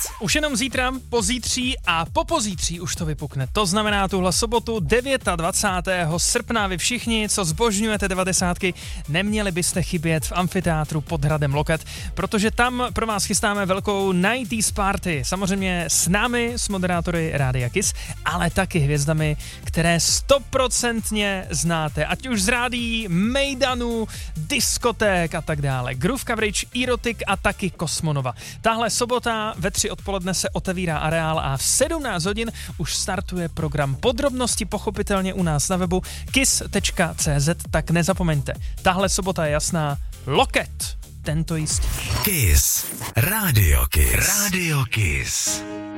Už jenom zítra, pozítří a popozítří už to vypukne. To znamená tuhle sobotu 29. srpna. Vy všichni, co zbožňujete 90, neměli byste chybět v amfiteátru pod hradem Loket, protože tam pro vás chystáme velkou 90s party. Samozřejmě s námi, s moderátory Rádia Kiss, ale taky hvězdami, které 100% znáte. Ať už z rádií, mejdanu, diskoték a tak dále. Groove Coverage, Erotic a taky Kosmonova. Tahle sobota ve 3 odpoledne se otevírá areál a v 17 hodin už startuje program. Podrobnosti pochopitelně u nás na webu kiss.cz, tak nezapomeňte. Tahle sobota je jasná. Loket, tento jistě. Kiss. Radio Kiss. Radio Kiss.